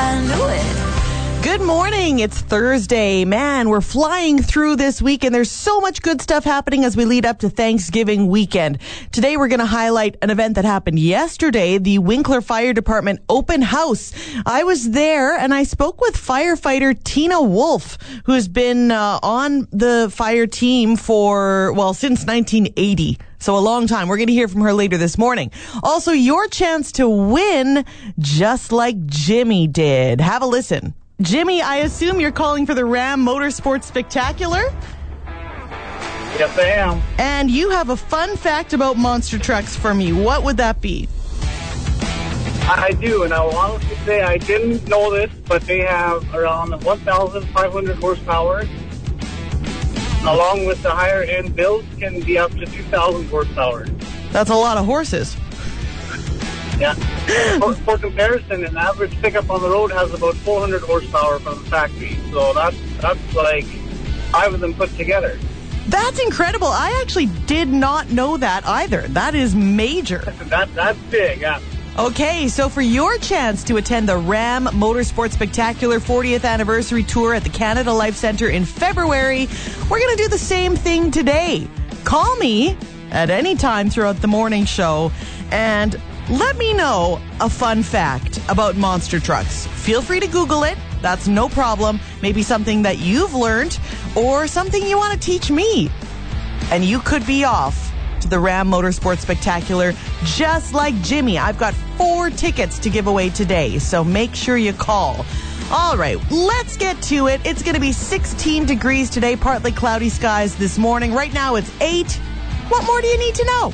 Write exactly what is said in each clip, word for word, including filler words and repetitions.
I knew it. Good morning. It's Thursday. Man, we're flying through this week, and there's so much good stuff happening as we lead up to Thanksgiving weekend. Today, we're going to highlight an event that happened yesterday, the Winkler Fire Department Open House. I was there, and I spoke with firefighter Tina Wolf, who's been uh, on the fire team for, well, since nineteen eighty. So a long time. We're going to hear from her later this morning. Also, your chance to win just like Jimmy did. Have a listen. Jimmy, I assume you're calling for the Ram Motorsports Spectacular? Yes, I am. And you have a fun fact about monster trucks for me. What would that be? I do, and I will honestly say I didn't know this, but they have around one thousand five hundred horsepower. Along with the higher end builds can be up to two thousand horsepower. That's a lot of horses. Yeah. For, for comparison, an average pickup on the road has about four hundred horsepower from the factory. So that's, that's like five of them put together. That's incredible. I actually did not know that either. That is major. that, that's big, yeah. Okay, so for your chance to attend the Ram Motorsports Spectacular fortieth Anniversary Tour at the Canada Life Centre in February, we're going to do the same thing today. Call me at any time throughout the morning show and let me know a fun fact about monster trucks. Feel free to Google it. That's no problem. Maybe something that you've learned or something you want to teach me. And you could be off to the Ram Motorsports Spectacular just like Jimmy. I've got four tickets to give away today, so make sure you call. All right, let's get to it. It's going to be sixteen degrees today, partly cloudy skies this morning. Right now it's eight. What more do you need to know?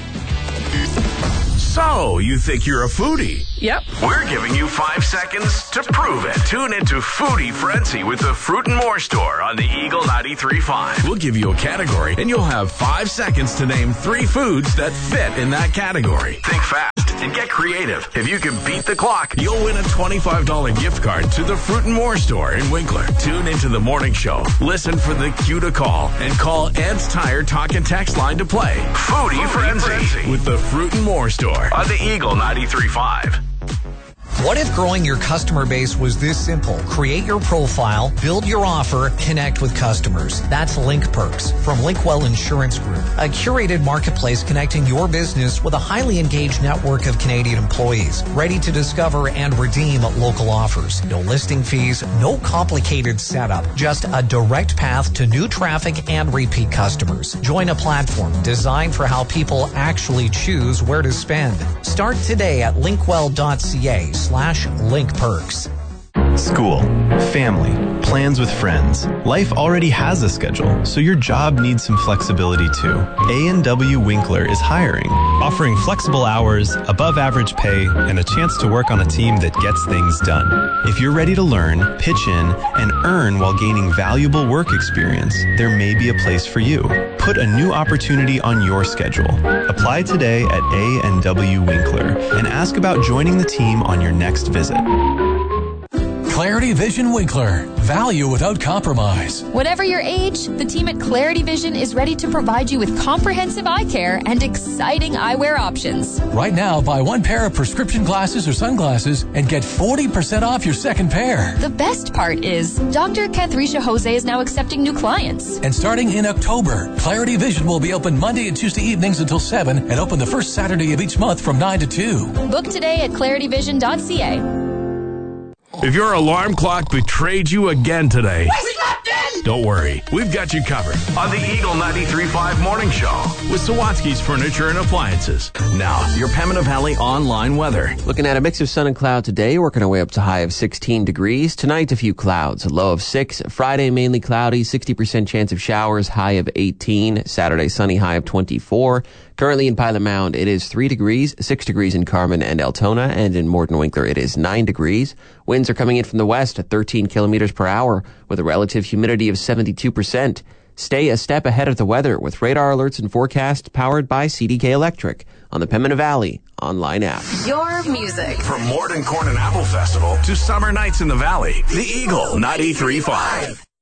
So, you think you're a foodie? Yep. We're giving you five seconds to prove it. Tune into Foodie Frenzy with the Fruit and More Store on the Eagle ninety-three point five. We'll give you a category, and you'll have five seconds to name three foods that fit in that category. Think fast and get creative. If you can beat the clock, you'll win a twenty-five dollars gift card to the Fruit and More Store in Winkler. Tune into the morning show. Listen for the cue to call, and call Ed's Tire Talk and Text line to play. Foodie, Foodie Frenzy, Frenzy with the Fruit and More Store on the Eagle ninety-three point five. What if growing your customer base was this simple? Create your profile, build your offer, connect with customers. That's Link Perks from Linkwell Insurance Group, a curated marketplace connecting your business with a highly engaged network of Canadian employees, ready to discover and redeem local offers. No listing fees, no complicated setup, just a direct path to new traffic and repeat customers. Join a platform designed for how people actually choose where to spend. Start today at linkwell dot c a slash link perks. School, family, plans with friends. Life already has a schedule, so your job needs some flexibility too. A and W Winkler is hiring, offering flexible hours, above average pay, and a chance to work on a team that gets things done. If you're ready to learn, pitch in, and earn while gaining valuable work experience, there may be a place for you. Put a new opportunity on your schedule. Apply today at A and W Winkler and ask about joining the team on your next visit. Clarity Vision Winkler. Value without compromise. Whatever your age, the team at Clarity Vision is ready to provide you with comprehensive eye care and exciting eyewear options. Right now, buy one pair of prescription glasses or sunglasses and get forty percent off your second pair. The best part is Doctor Cathrisha Jose is now accepting new clients. And starting in October, Clarity Vision will be open Monday and Tuesday evenings until seven and open the first Saturday of each month from nine to two. Book today at clarity vision dot c a. If your alarm clock betrayed you again today, don't worry. We've got you covered on the Eagle ninety-three point five Morning Show with Sawatsky's Furniture and Appliances. Now, your Pembina Valley online weather. Looking at a mix of sun and cloud today, working our way up to high of sixteen degrees. Tonight, a few clouds, a low of six. Friday, mainly cloudy, sixty percent chance of showers, high of eighteen. Saturday, sunny, high of twenty-four. Currently in Pilot Mound, it is three degrees, six degrees in Carman and Altona, and in Morton Winkler, it is nine degrees. Winds are coming in from the west at thirteen kilometers per hour with a relative humidity of seventy-two percent. Stay a step ahead of the weather with radar alerts and forecasts powered by C D K Electric on the Pembina Valley online app. Your music. From Morton Corn and Apple Festival to summer nights in the Valley, the Eagle ninety-three point five.